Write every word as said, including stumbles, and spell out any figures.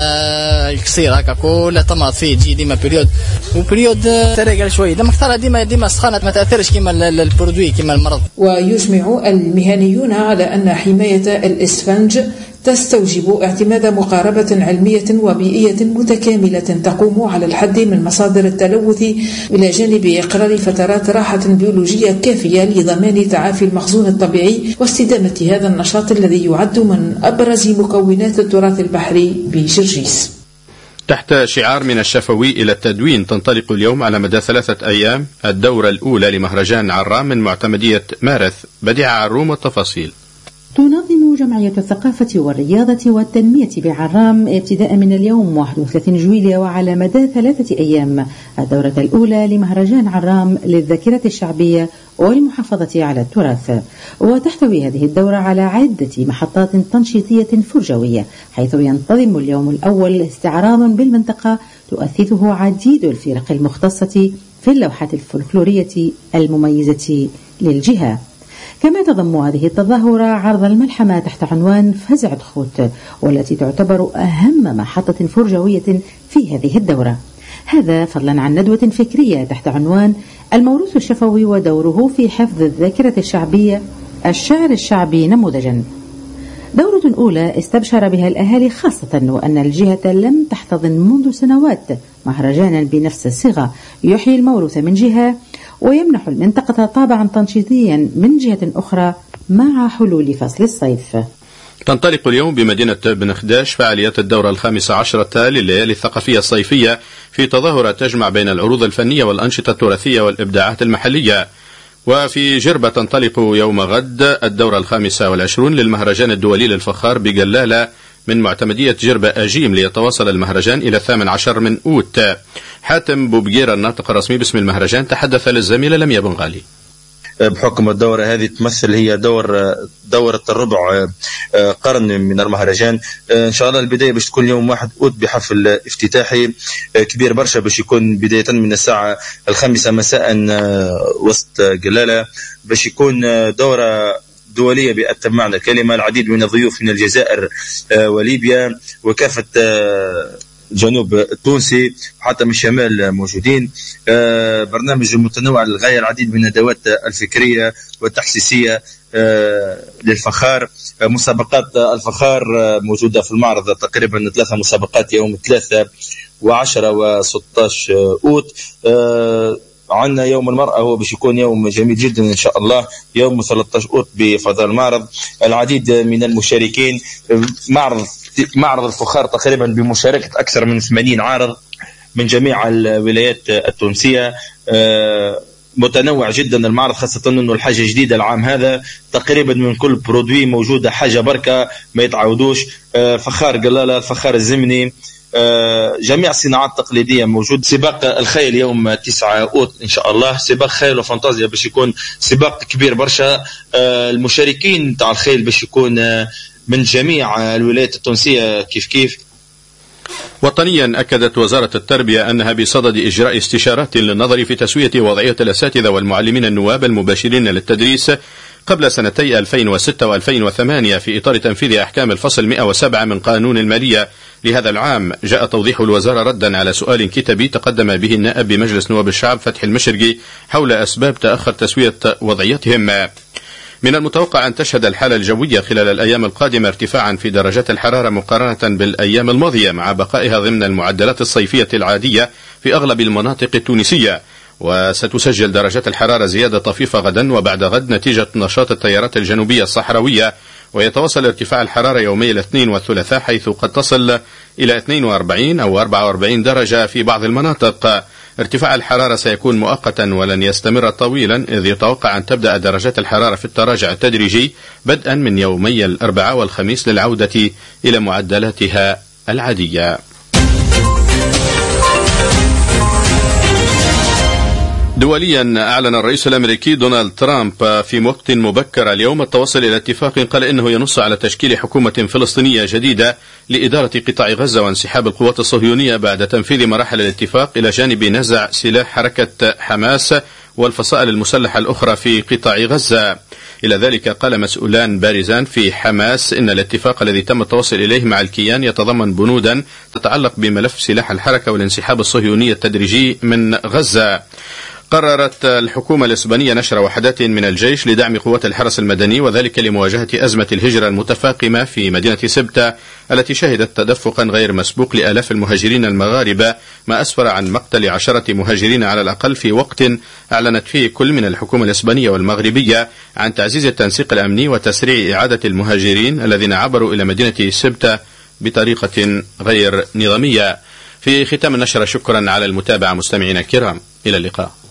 يكسير هكا كل طماط فيه تجي ديما بريود وبريود تريقل شويه ديما اختار ديما ديما سخانه ما تاثرش كيما البرودوي كيما المرض. ويجمع المهنيون على أن حماية الإسفنج تستوجب اعتماد مقاربة علمية وبيئية متكاملة تقوم على الحد من مصادر التلوث إلى جانب إقرار فترات راحة بيولوجية كافية لضمان تعافي المخزون الطبيعي واستدامة هذا النشاط الذي يعد من أبرز مكونات التراث البحري بجرجيس. تحت شعار من الشفوي إلى التدوين تنطلق اليوم على مدى ثلاثة أيام الدورة الأولى لمهرجان عرام من معتمدية مارث. بديع عروم التفاصيل. تنظم جمعية الثقافة والرياضة والتنمية بعرام ابتداء من اليوم واحد وثلاثين جويلية وعلى مدى ثلاثة أيام الدورة الأولى لمهرجان عرام للذاكرة الشعبية والمحافظة على التراث. وتحتوي هذه الدورة على عدة محطات تنشيطية فرجوية، حيث ينتظم اليوم الأول استعراض بالمنطقة تؤثثه عديد الفرق المختصة في اللوحات الفولكلورية المميزة للجهة. كما تضم هذه التظاهرة عرض الملحمة تحت عنوان فزعة خوت، والتي تعتبر أهم محطة فرجوية في هذه الدورة، هذا فضلا عن ندوة فكرية تحت عنوان الموروث الشفوي ودوره في حفظ الذاكرة الشعبية، الشعر الشعبي نموذجا. دورة أولى استبشر بها الأهالي، خاصة وأن الجهة لم تحتضن منذ سنوات مهرجانا بنفس الصيغة يحيي الموروث من جهة ويمنح المنطقة طابعا تنشيطيا من جهة أخرى مع حلول فصل الصيف. تنطلق اليوم بمدينة بن خداش فعاليات الدورة الخامسة عشرة لليالي الثقافية الصيفية في تظاهرة تجمع بين العروض الفنية والأنشطة التراثية والإبداعات المحلية. وفي جربة تنطلق يوم غد الدورة الخامسة والعشرون للمهرجان الدولي للفخار بجلالة من معتمدية جربة أجيم، ليتواصل المهرجان إلى الثامن عشر من أوت. حاتم بوبجير الناطق الرسمي باسم المهرجان تحدث للزميلة لميا بن غالي. بحكم الدورة هذه تمثل هي دور دورة الربع قرن من المهرجان، إن شاء الله البداية باش تكون يوم واحد أوت بحفل افتتاحي كبير برشا باش يكون بداية من الساعة الخامسة مساء وسط جلالة، باش يكون دورة دولية بأتم معنى الكلمة. العديد من الضيوف من الجزائر وليبيا وكافة الجنوب التونسي وحتى من الشمال موجودين. برنامج متنوع للغاية، العديد من الندوات الفكرية والتحسيسية للفخار. مسابقات الفخار موجودة في المعرض، تقريبا ثلاثة مسابقات يوم ثلاثة وعشرة وستاش أوت. عندنا يوم المرأة هو باش يكون يوم جميل جدا إن شاء الله، يوم ثلاثة عشر أوت بفضاء المعرض. العديد من المشاركين، معرض معرض الفخار تقريبا بمشاركة أكثر من ثمانين عارض من جميع الولايات التونسية. متنوع جدا المعرض، خاصة أنه الحاجة جديدة العام هذا، تقريبا من كل برودوي موجودة حاجة بركة ما يتعودوش. فخار جلالة، الفخار الزمني، جميع الصناعات التقليدية موجود. سباق الخيل يوم تسعة أوت إن شاء الله، سباق خيل وفانتازيا باش يكون سباق كبير برشا. المشاركين تاع الخيل باش يكون من جميع الولايات التونسية كيف كيف. وطنيا أكدت وزارة التربية أنها بصدد إجراء استشارات للنظر في تسوية وضعية الأساتذة والمعلمين النواب المباشرين للتدريس قبل سنتي ألفين وستة وألفين وثمانية في إطار تنفيذ أحكام الفصل مئة وسبعة من قانون المالية لهذا العام. جاء توضيح الوزارة ردا على سؤال كتابي تقدم به النائب بمجلس نواب الشعب فتحي المشرقي حول أسباب تأخر تسوية وضعيتهم. من المتوقع أن تشهد الحالة الجوية خلال الأيام القادمة ارتفاعا في درجات الحرارة مقارنة بالأيام الماضية، مع بقائها ضمن المعدلات الصيفية العادية في أغلب المناطق التونسية. وستسجل درجات الحرارة زيادة طفيفة غدا وبعد غد نتيجة نشاط التيارات الجنوبية الصحراوية، ويتواصل ارتفاع الحرارة يومي الاثنين والثلاثاء حيث قد تصل إلى اثنين وأربعين أو أربعة وأربعين درجة في بعض المناطق. ارتفاع الحرارة سيكون مؤقتا ولن يستمر طويلا، إذ يتوقع أن تبدأ درجات الحرارة في التراجع التدريجي بدءا من يومي الأربعاء والخميس للعودة إلى معدلاتها العادية. دوليا، أعلن الرئيس الأمريكي دونالد ترامب في وقت مبكر اليوم التوصل إلى اتفاق قال إنه ينص على تشكيل حكومة فلسطينية جديدة لإدارة قطاع غزة وانسحاب القوات الصهيونية بعد تنفيذ مراحل الاتفاق إلى جانب نزع سلاح حركة حماس والفصائل المسلحة الأخرى في قطاع غزة. إلى ذلك قال مسؤولان بارزان في حماس إن الاتفاق الذي تم التوصل إليه مع الكيان يتضمن بنودا تتعلق بملف سلاح الحركة والانسحاب الصهيوني التدريجي من غزة. قررت الحكومة الإسبانية نشر وحدات من الجيش لدعم قوات الحرس المدني، وذلك لمواجهة أزمة الهجرة المتفاقمة في مدينة سبتة التي شهدت تدفقا غير مسبوق لآلاف المهاجرين المغاربة، ما أسفر عن مقتل عشرة مهاجرين على الأقل في وقت أعلنت فيه كل من الحكومة الإسبانية والمغربية عن تعزيز التنسيق الأمني وتسريع إعادة المهاجرين الذين عبروا إلى مدينة سبتة بطريقة غير نظامية. في ختام النشرة، شكرا على المتابعة مستمعينا الكرام، إلى اللقاء.